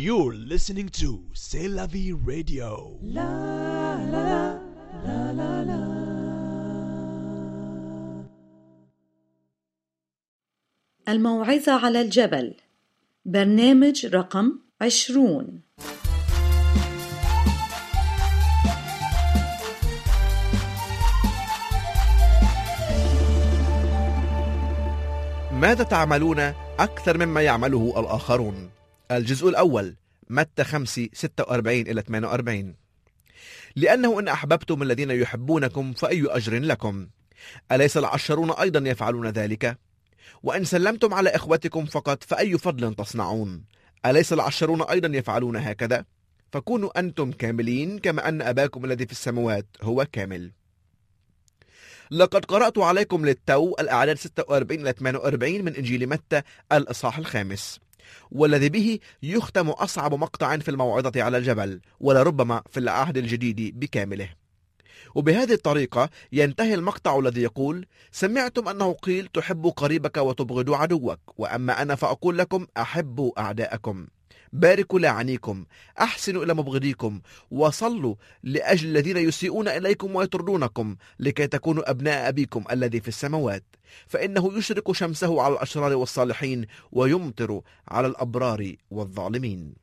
You're listening to C'est la vie radio. الموعظة على الجبل، برنامج رقم 20. ماذا تعملون أكثر مما يعمله الآخرون؟ الجزء الأول، متى 5:46-48. لأنه إن أحببتم الذين يحبونكم فأي أجر لكم؟ أليس العشرون أيضا يفعلون ذلك؟ وإن سلمتم على إخوتكم فقط فأي فضل تصنعون؟ أليس العشرون أيضا يفعلون هكذا؟ فكونوا أنتم كاملين كما أن أباكم الذي في السماوات هو كامل. لقد قرأت عليكم للتو الأعداد 46-48 من إنجيل متى الإصحاح 5، والذي به يختم أصعب مقطع في الموعظة على الجبل، ولربما في العهد الجديد بكامله. وبهذه الطريقة ينتهي المقطع الذي يقول: سمعتم أنه قيل تحبوا قريبك وتبغضوا عدوك، وأما أنا فأقول لكم أحبوا أعداءكم، باركوا لاعنيكم، أحسنوا إلى مبغضيكم، وصلوا لأجل الذين يسيئون إليكم ويطردونكم، لكي تكونوا أبناء أبيكم الذي في السماوات، فإنه يشرق شمسه على الأشرار والصالحين ويمطر على الأبرار والظالمين.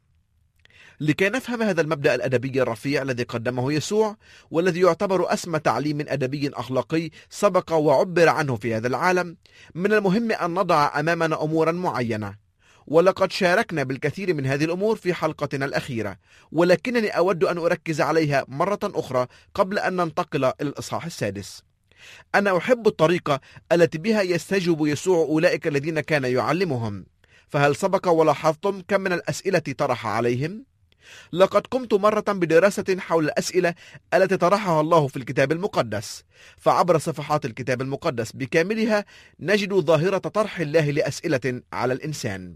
لكي نفهم هذا المبدأ الأدبي الرفيع الذي قدمه يسوع، والذي يعتبر أسمى تعليم أدبي أخلاقي سبق وعبر عنه في هذا العالم، من المهم أن نضع أمامنا أمورا معينة، ولقد شاركنا بالكثير من هذه الأمور في حلقتنا الأخيرة، ولكنني أود أن أركز عليها مرة أخرى قبل أن ننتقل إلى الإصحاح السادس. أنا أحب الطريقة التي بها يستجيب يسوع أولئك الذين كان يعلمهم. فهل سبق ولاحظتم كم من الأسئلة طرح عليهم؟ لقد قمت مرة بدراسة حول الأسئلة التي طرحها الله في الكتاب المقدس، فعبر صفحات الكتاب المقدس بكاملها نجد ظاهرة طرح الله لأسئلة على الإنسان.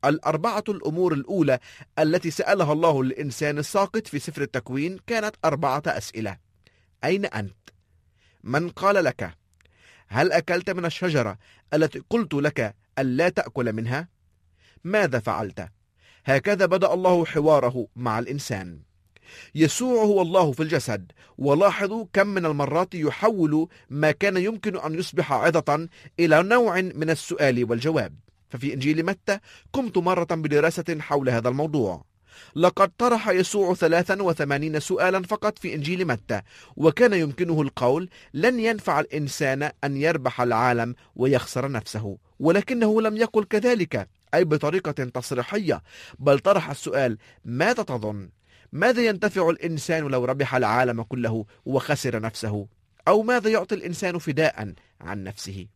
4 الأمور الأولى التي سألها الله للإنسان الساقط في سفر التكوين كانت 4 أسئلة: أين أنت؟ من قال لك؟ هل أكلت من الشجرة التي قلت لك ألا تأكل منها؟ ماذا فعلت؟ هكذا بدأ الله حواره مع الإنسان. يسوع هو الله في الجسد، ولاحظوا كم من المرات يحول ما كان يمكن أن يصبح عظة إلى نوع من السؤال والجواب. ففي إنجيل متى قمت مرة بدراسة حول هذا الموضوع. لقد طرح يسوع 83 سؤالا فقط في إنجيل متى، وكان يمكنه القول: لن ينفع الإنسان أن يربح العالم ويخسر نفسه، ولكنه لم يقل كذلك أي بطريقة تصريحية، بل طرح السؤال: ماذا تظن؟ ماذا ينتفع الإنسان لو ربح العالم كله وخسر نفسه؟ أو ماذا يعطي الإنسان فداء عن نفسه؟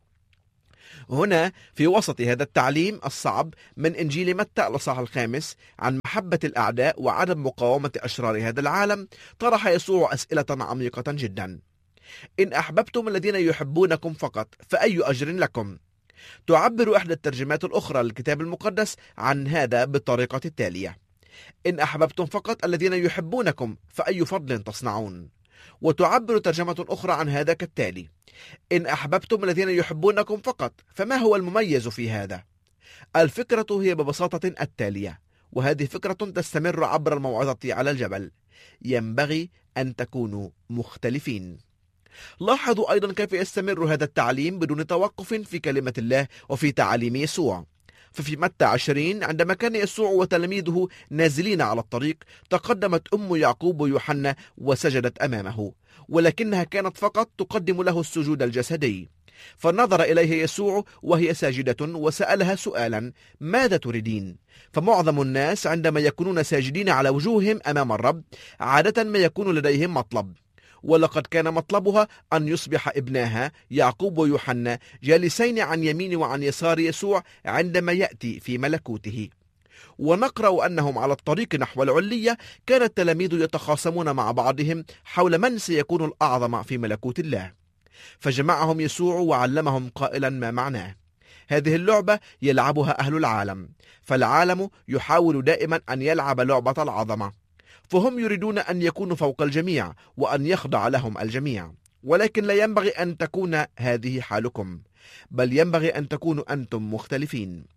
هنا في وسط هذا التعليم الصعب من إنجيل متى الإصحاح 5 عن محبة الأعداء وعدم مقاومة أشرار هذا العالم، طرح يسوع أسئلة عميقة جدا. إن أحببتم الذين يحبونكم فقط فأي أجر لكم؟ تعبر إحدى الترجمات الأخرى للكتاب المقدس عن هذا بالطريقة التالية: إن أحببتم فقط الذين يحبونكم فأي فضل تصنعون. وتعبر ترجمة أخرى عن هذا كالتالي: إن أحببتم الذين يحبونكم فقط فما هو المميز في هذا؟ الفكرة هي ببساطة التالية، وهذه فكرة تستمر عبر الموعظة على الجبل: ينبغي أن تكونوا مختلفين. لاحظوا أيضا كيف يستمر هذا التعليم بدون توقف في كلمة الله وفي تعاليم يسوع. ففي متى 20 عندما كان يسوع وتلاميذه نازلين على الطريق، تقدمت أم يعقوب ويوحنا وسجدت أمامه، ولكنها كانت فقط تقدم له السجود الجسدي. فنظر إليها يسوع وهي ساجدة وسألها سؤالا: ماذا تريدين؟ فمعظم الناس عندما يكونون ساجدين على وجوههم أمام الرب عادة ما يكون لديهم مطلب، ولقد كان مطلبها أن يصبح ابناها يعقوب ويوحنا جالسين عن يمين وعن يسار يسوع عندما يأتي في ملكوته. ونقرأ أنهم على الطريق نحو العلية كان التلاميذ يتخاصمون مع بعضهم حول من سيكون الأعظم في ملكوت الله، فجمعهم يسوع وعلمهم قائلا ما معناه: هذه اللعبة يلعبها أهل العالم، فالعالم يحاول دائما أن يلعب لعبة العظمة، فهم يريدون أن يكونوا فوق الجميع وأن يخضع لهم الجميع، ولكن لا ينبغي أن تكون هذه حالكم، بل ينبغي أن تكونوا أنتم مختلفين.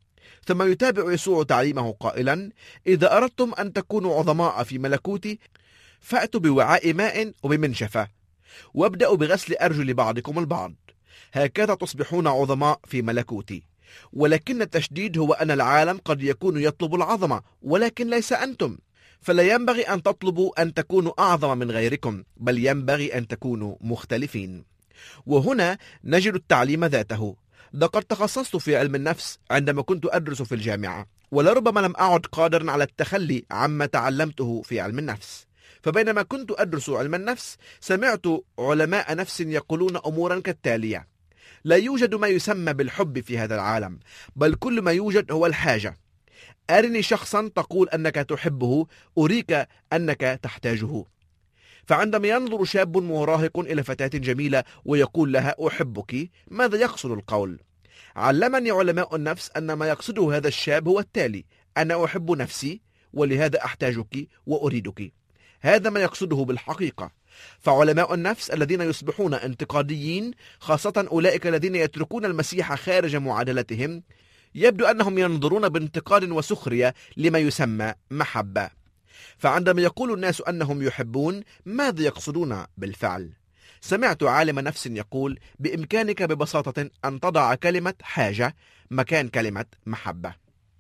ثم يتابع يسوع تعليمه قائلا: إذا أردتم أن تكونوا عظماء في ملكوتي فأتوا بوعاء ماء وبمنشفة، وابدأوا بغسل أرجل بعضكم البعض، هكذا تصبحون عظماء في ملكوتي. ولكن التشديد هو أن العالم قد يكون يطلب العظمة، ولكن ليس أنتم. فلا ينبغي أن تطلبوا أن تكونوا أعظم من غيركم، بل ينبغي أن تكونوا مختلفين. وهنا نجد التعليم ذاته. لقد تخصصت في علم النفس عندما كنت أدرس في الجامعة، ولربما لم أعد قادرا على التخلي عما تعلمته في علم النفس. فبينما كنت أدرس علم النفس سمعت علماء نفس يقولون أمورا كالتالية: لا يوجد ما يسمى بالحب في هذا العالم، بل كل ما يوجد هو الحاجة. أرني شخصا تقول أنك تحبه، أريك أنك تحتاجه. فعندما ينظر شاب مراهق إلى فتاة جميلة ويقول لها أحبك، ماذا يقصد القول؟ علمني علماء النفس أن ما يقصده هذا الشاب هو التالي: أنا أحب نفسي ولهذا أحتاجك وأريدك. هذا ما يقصده بالحقيقة. فعلماء النفس الذين يصبحون انتقاديين، خاصة أولئك الذين يتركون المسيح خارج معادلتهم، يبدو أنهم ينظرون بانتقاد وسخرية لما يسمى محبة. فعندما يقول الناس أنهم يحبون، ماذا يقصدون بالفعل؟ سمعت عالم نفس يقول: بإمكانك ببساطة أن تضع كلمة حاجة مكان كلمة محبة.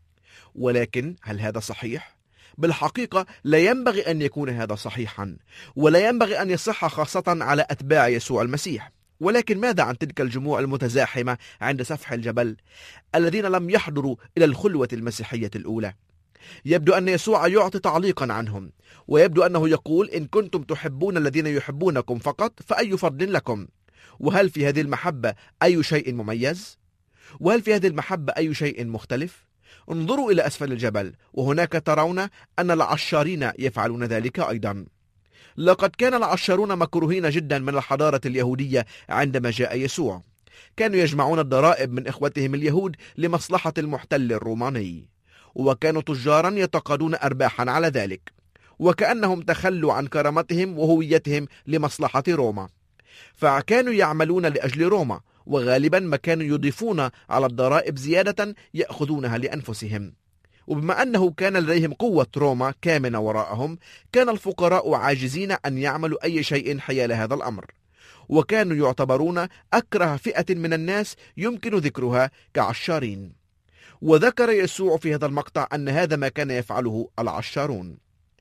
ولكن هل هذا صحيح؟ بالحقيقة لا ينبغي أن يكون هذا صحيحا، ولا ينبغي أن يصح خاصة على أتباع يسوع المسيح. ولكن ماذا عن تلك الجموع المتزاحمة عند سفح الجبل الذين لم يحضروا إلى الخلوة المسيحية الأولى؟ يبدو أن يسوع يعطي تعليقا عنهم، ويبدو أنه يقول: إن كنتم تحبون الذين يحبونكم فقط فأي فضل لكم؟ وهل في هذه المحبة أي شيء مميز؟ وهل في هذه المحبة أي شيء مختلف؟ انظروا إلى أسفل الجبل، وهناك ترون أن العشارين يفعلون ذلك أيضا. لقد كان العشارون مكروهين جدا من الحضارة اليهودية عندما جاء يسوع. كانوا يجمعون الضرائب من إخوتهم اليهود لمصلحة المحتل الروماني، وكانوا تجارا يتقاضون أرباحا على ذلك، وكأنهم تخلوا عن كرامتهم وهويتهم لمصلحة روما. فكانوا يعملون لأجل روما، وغالبا ما كانوا يضيفون على الضرائب زيادة يأخذونها لأنفسهم. وبما أنه كان لديهم قوة روما كامنة وراءهم، كان الفقراء عاجزين أن يعملوا أي شيء حيال هذا الأمر، وكانوا يعتبرون أكره فئة من الناس يمكن ذكرها كعشارين. وذكر يسوع في هذا المقطع أن هذا ما كان يفعله العشارون.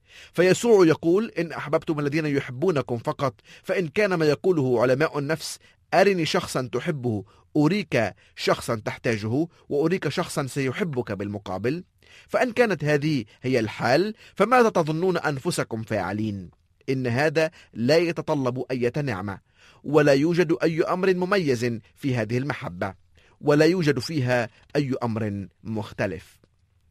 فيسوع يقول: إن أحببتم الذين يحبونكم فقط، فإن كان ما يقوله علماء النفس: أرني شخصا تحبه، أريك شخصا تحتاجه، وأريك شخصا سيحبك بالمقابل، فإن كانت هذه هي الحال، فماذا تظنون أنفسكم فاعلين؟ إن هذا لا يتطلب أي نعمة، ولا يوجد أي أمر مميز في هذه المحبة، ولا يوجد فيها أي أمر مختلف.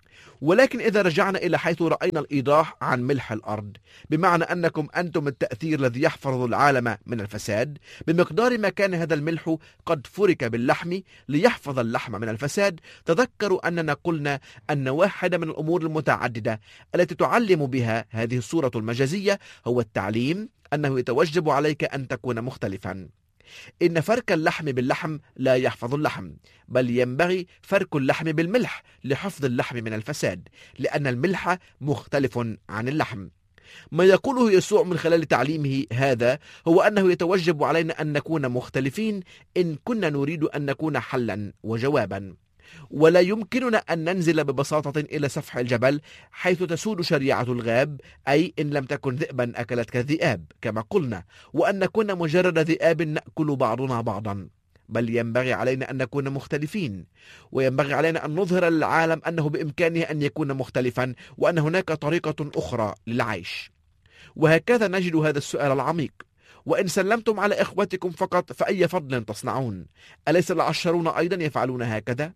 ولكن إذا رجعنا إلى حيث رأينا الإيضاح عن ملح الأرض، بمعنى أنكم أنتم التأثير الذي يحفظ العالم من الفساد، بمقدار ما كان هذا الملح قد فرك باللحم ليحفظ اللحم من الفساد، تذكروا أننا قلنا أن واحدة من الأمور المتعددة التي تعلم بها هذه الصورة المجازية هو التعليم أنه يتوجب عليك أن تكون مختلفا. إن فرك اللحم باللحم لا يحفظ اللحم، بل ينبغي فرك اللحم بالملح لحفظ اللحم من الفساد، لأن الملح مختلف عن اللحم. ما يقوله يسوع من خلال تعليمه هذا هو أنه يتوجب علينا أن نكون مختلفين إن كنا نريد أن نكون حلا وجوابا. ولا يمكننا أن ننزل ببساطة إلى سفح الجبل حيث تسود شريعة الغاب، أي إن لم تكن ذئبا أكلتك الذئاب كما قلنا، وأن نكون مجرد ذئاب نأكل بعضنا بعضا، بل ينبغي علينا أن نكون مختلفين، وينبغي علينا أن نظهر للعالم أنه بإمكانه أن يكون مختلفا، وأن هناك طريقة أخرى للعيش. وهكذا نجد هذا السؤال العميق: وإن سلمتم على إخوتكم فقط فأي فضل تصنعون؟ أليس العشرون أيضا يفعلون هكذا؟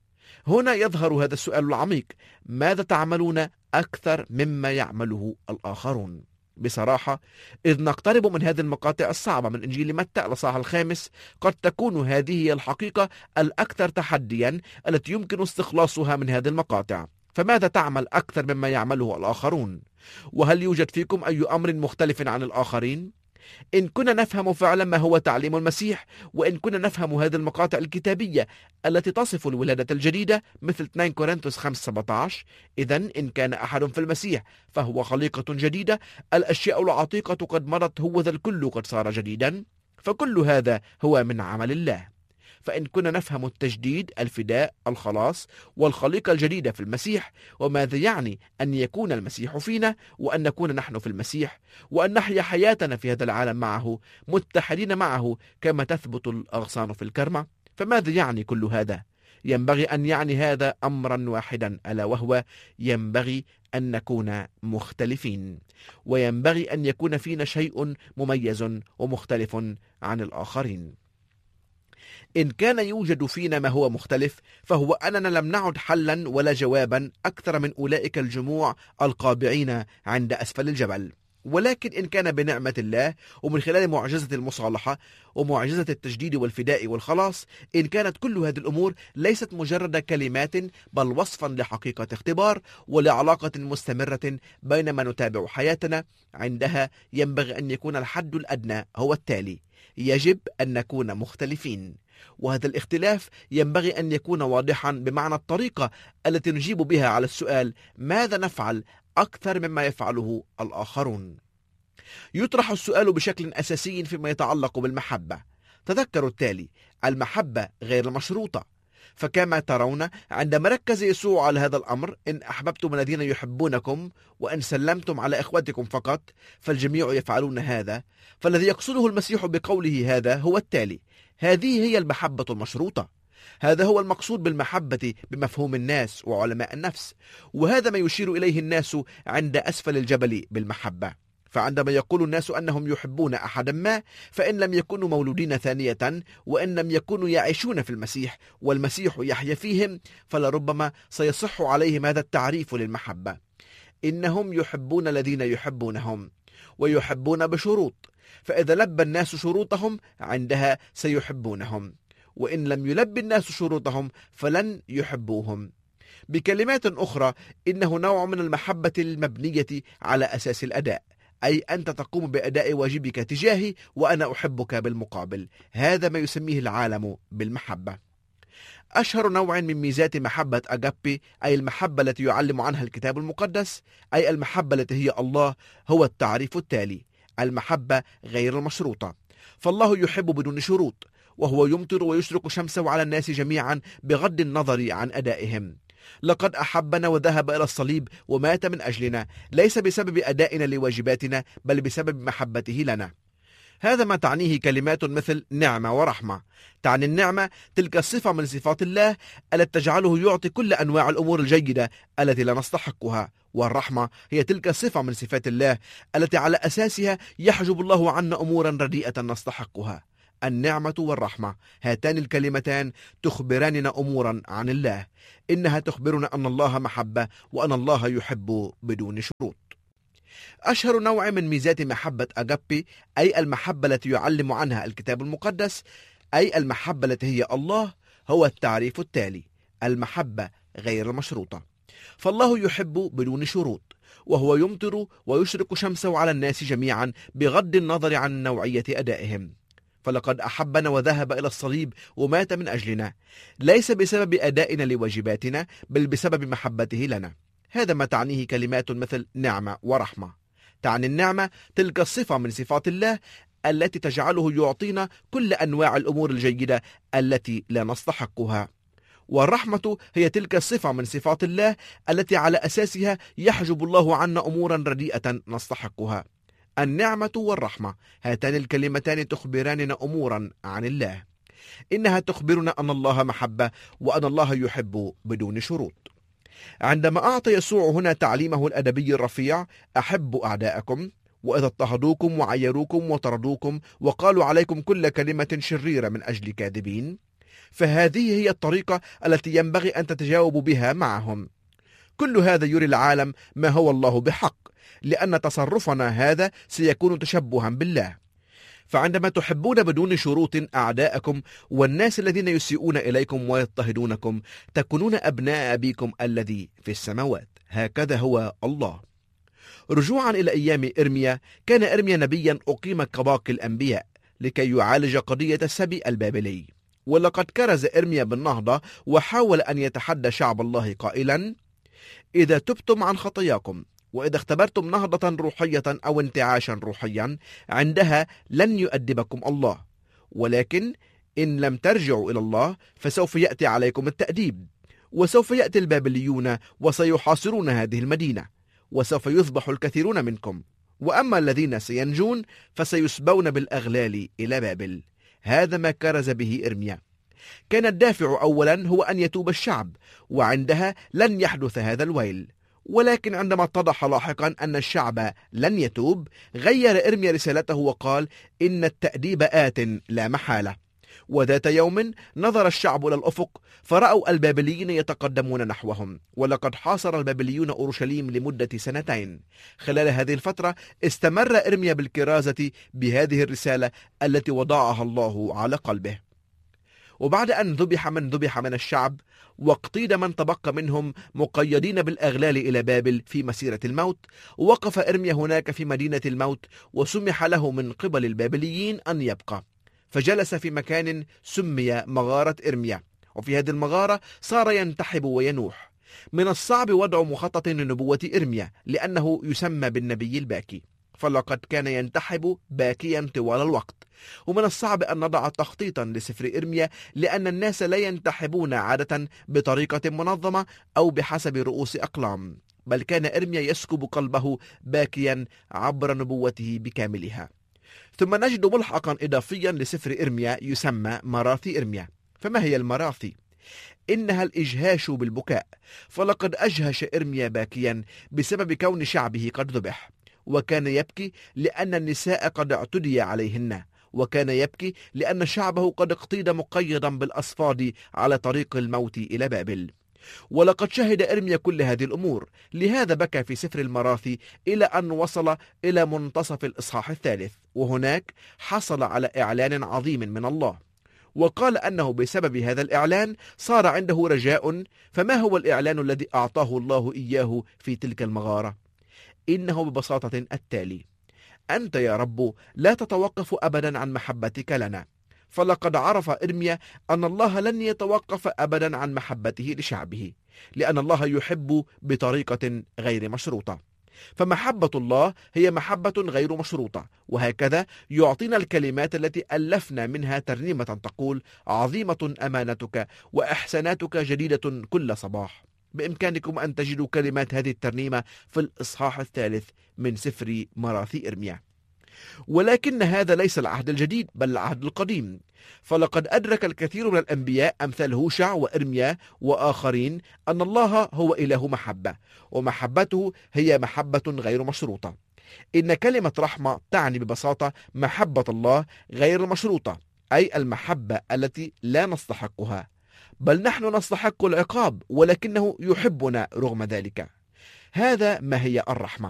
هنا يظهر هذا السؤال العميق: ماذا تعملون أكثر مما يعمله الآخرون؟ بصراحة، إذ نقترب من هذه المقاطع الصعبة من إنجيل متى الإصحاح 5، قد تكون هذه هي الحقيقة الأكثر تحديا التي يمكن استخلاصها من هذه المقاطع. فماذا تعمل أكثر مما يعمله الآخرون؟ وهل يوجد فيكم أي أمر مختلف عن الآخرين؟ إن كنا نفهم فعلا ما هو تعليم المسيح، وإن كنا نفهم هذه المقاطع الكتابية التي تصف الولادة الجديدة مثل 2 كورنثوس 5:17، إذن إن كان أحد في المسيح فهو خليقة جديدة، الأشياء العتيقة قد مضت، هوذا الكل قد صار جديدا، فكل هذا هو من عمل الله. فإن كنا نفهم التجديد، الفداء، الخلاص والخليقة الجديدة في المسيح، وماذا يعني أن يكون المسيح فينا وأن نكون نحن في المسيح، وأن نحيا حياتنا في هذا العالم معه متحدين معه كما تثبت الأغصان في الكرمة، فماذا يعني كل هذا؟ ينبغي أن يعني هذا أمرا واحدا، ألا وهو ينبغي أن نكون مختلفين، وينبغي أن يكون فينا شيء مميز ومختلف عن الآخرين. إن كان يوجد فينا ما هو مختلف، فهو أننا لم نعد حلا ولا جوابا أكثر من أولئك الجموع القابعين عند أسفل الجبل، ولكن إن كان بنعمة الله ومن خلال معجزة المصالحة ومعجزة التجديد والفداء والخلاص، إن كانت كل هذه الأمور ليست مجرد كلمات بل وصفا لحقيقة اختبار ولعلاقة مستمرة بينما نتابع حياتنا، عندها ينبغي أن يكون الحد الأدنى هو التالي: يجب أن نكون مختلفين. وهذا الاختلاف ينبغي أن يكون واضحا بمعنى الطريقة التي نجيب بها على السؤال ماذا نفعل أكثر مما يفعله الآخرون. يطرح السؤال بشكل أساسي فيما يتعلق بالمحبة. تذكروا التالي: المحبة غير المشروطة. فكما ترون عندما ركز يسوع على هذا الأمر: إن أحببتم الذين يحبونكم وإن سلمتم على إخوتكم فقط فالجميع يفعلون هذا، فالذي يقصده المسيح بقوله هذا هو التالي: هذه هي المحبة المشروطة. هذا هو المقصود بالمحبة بمفهوم الناس وعلماء النفس، وهذا ما يشير إليه الناس عند أسفل الجبل بالمحبة. فعندما يقول الناس أنهم يحبون أحدا ما، فإن لم يكونوا مولودين ثانية وإن لم يكونوا يعيشون في المسيح والمسيح يحيا فيهم، فلربما سيصح عليهم هذا التعريف للمحبة: إنهم يحبون الذين يحبونهم، ويحبون بشروط، فإذا لبى الناس شروطهم عندها سيحبونهم، وإن لم يلبي الناس شروطهم فلن يحبوهم. بكلمات أخرى، إنه نوع من المحبة المبنية على أساس الأداء، أي أنت تقوم بأداء واجبك تجاهي وأنا أحبك بالمقابل. هذا ما يسميه العالم بالمحبة. أشهر نوع من ميزات محبة أجابي، أي المحبة التي يعلم عنها الكتاب المقدس، أي المحبة التي هي الله، هو التعريف التالي: المحبة غير المشروطة. فالله يحب بدون شروط، وهو يمطر ويشرق شمسه على الناس جميعا بغض النظر عن أدائهم. لقد أحبنا وذهب إلى الصليب ومات من أجلنا، ليس بسبب أدائنا لواجباتنا بل بسبب محبته لنا. هذا ما تعنيه كلمات مثل نعمة ورحمة. تعني النعمة تلك الصفة من صفات الله التي تجعله يعطي كل أنواع الأمور الجيدة التي لا نستحقها، والرحمة هي تلك الصفة من صفات الله التي على أساسها يحجب الله عنا أمورا رديئة نستحقها. النعمة والرحمة، هاتان الكلمتان تخبراننا أمورا عن الله. إنها تخبرنا أن الله محبة وأن الله يحب بدون شروط. أشهر نوع من ميزات محبة أجابي، أي المحبة التي يعلم عنها الكتاب المقدس، أي المحبة التي هي الله، هو التعريف التالي: المحبة غير المشروطة. فالله يحب بدون شروط، وهو يمطر ويشرق شمسه على الناس جميعا بغض النظر عن نوعية أدائهم. فلقد أحبنا وذهب إلى الصليب ومات من أجلنا، ليس بسبب أدائنا لواجباتنا بل بسبب محبته لنا. هذا ما تعنيه كلمات مثل نعمة ورحمة. تعني النعمة تلك الصفة من صفات الله التي تجعله يعطينا كل أنواع الأمور الجيدة التي لا نستحقها، والرحمة هي تلك الصفة من صفات الله التي على أساسها يحجب الله عنا أمورا رديئة نستحقها. النعمة والرحمة، هاتان الكلمتان تخبراننا أمورا عن الله. إنها تخبرنا أن الله محبة وأن الله يحب بدون شروط. عندما أعطى يسوع هنا تعليمه الأدبي الرفيع: أحبوا أعداءكم، وإذا اضطهدوكم وعيروكم وطردوكم وقالوا عليكم كل كلمة شريرة من أجل كاذبين، فهذه هي الطريقة التي ينبغي أن تتجاوب بها معهم. كل هذا يري العالم ما هو الله بحق، لأن تصرفنا هذا سيكون تشبها بالله. فعندما تحبون بدون شروط أعداءكم والناس الذين يسيئون إليكم ويضطهدونكم، تكونون أبناء أبيكم الذي في السماوات. هكذا هو الله. رجوعا إلى أيام إرميا، كان إرميا نبيا أقيم كباقي الأنبياء لكي يعالج قضية السبي البابلي. ولقد كرز إرميا بالنهضة وحاول أن يتحدى شعب الله قائلا: إذا تبتم عن خطاياكم وإذا اختبرتم نهضة روحية أو انتعاشا روحيا، عندها لن يؤدبكم الله، ولكن إن لم ترجعوا إلى الله فسوف يأتي عليكم التأديب، وسوف يأتي البابليون وسيحاصرون هذه المدينة، وسوف يذبح الكثيرون منكم، وأما الذين سينجون فسيسبون بالأغلال إلى بابل. هذا ما كرز به إرميا. كان الدافع أولا هو أن يتوب الشعب، وعندها لن يحدث هذا الويل. ولكن عندما اتضح لاحقا أن الشعب لن يتوب، غير إرميا رسالته وقال: إن التأديب آت لا محالة. وذات يوم نظر الشعب إلى الأفق فرأوا البابليين يتقدمون نحوهم، ولقد حاصر البابليون أورشليم لمدة 2 سنين. خلال هذه الفترة استمر إرميا بالكرازة بهذه الرسالة التي وضعها الله على قلبه. وبعد أن ذبح من الشعب واقتيد من تبقى منهم مقيدين بالأغلال إلى بابل في مسيرة الموت، وقف إرميا هناك في مدينة الموت، وسمح له من قبل البابليين أن يبقى، فجلس في مكان سمي مغارة إرميا. وفي هذه المغارة صار ينتحب وينوح. من الصعب وضع مخطط لنبوة إرميا لأنه يسمى بالنبي الباكي، فلقد كان ينتحب باكيا طوال الوقت. ومن الصعب أن نضع تخطيطا لسفر إرميا لأن الناس لا ينتحبون عادة بطريقة منظمة أو بحسب رؤوس أقلام، بل كان إرميا يسكب قلبه باكيا عبر نبوته بكاملها. ثم نجد ملحقا إضافيا لسفر إرميا يسمى مراثي إرميا. فما هي المراثي؟ إنها الإجهاش بالبكاء، فلقد أجهش إرميا باكيا بسبب كون شعبه قد ذبح، وكان يبكي لأن النساء قد اعتدي عليهن، وكان يبكي لأن شعبه قد اقتيد مقيدا بالأصفاد على طريق الموت إلى بابل. ولقد شهد إرميا كل هذه الأمور، لهذا بكى في سفر المراثي إلى أن وصل إلى منتصف الإصحاح 3، وهناك حصل على إعلان عظيم من الله، وقال أنه بسبب هذا الإعلان صار عنده رجاء. فما هو الإعلان الذي أعطاه الله إياه في تلك المغارة؟ إنه ببساطة التالي: أنت يا رب لا تتوقف أبدا عن محبتك لنا. فلقد عرف إرميا أن الله لن يتوقف أبدا عن محبته لشعبه، لأن الله يحب بطريقة غير مشروطة. فمحبة الله هي محبة غير مشروطة. وهكذا يعطينا الكلمات التي ألفنا منها ترنيمة تقول: عظيمة أمانتك وإحساناتك جديدة كل صباح. بإمكانكم أن تجدوا كلمات هذه الترنيمة في الإصحاح 3 من سفر مراثي إرميا. ولكن هذا ليس العهد الجديد بل العهد القديم، فلقد أدرك الكثير من الأنبياء أمثال هوشع وإرميا وآخرين أن الله هو إله محبة، ومحبته هي محبة غير مشروطة. إن كلمة رحمة تعني ببساطة محبة الله غير المشروطة، أي المحبة التي لا نستحقها، بل نحن نستحق العقاب ولكنه يحبنا رغم ذلك. هذا ما هي الرحمة.